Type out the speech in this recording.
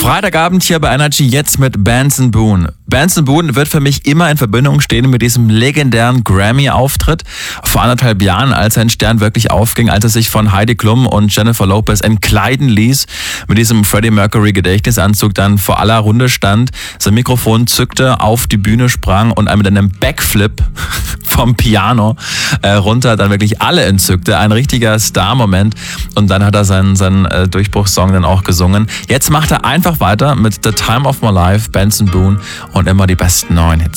Freitagabend hier bei Energy, jetzt mit Benson Boone. Benson Boone wird für mich immer in Verbindung stehen mit diesem legendären Grammy-Auftritt vor 1,5 Jahren, als sein Stern wirklich aufging, als er sich von Heidi Klum und Jennifer Lopez entkleiden ließ, mit diesem Freddie Mercury Gedächtnisanzug dann vor aller Runde stand, sein Mikrofon zückte, auf die Bühne sprang und mit einem Backflip vom Piano runter dann wirklich alle entzückte. Ein richtiger Star-Moment. Und dann hat er seinen Durchbruchssong dann auch gesungen. Jetzt macht er einfach weiter mit The Time of My Life, Benson Boone, und immer die besten neuen Hits.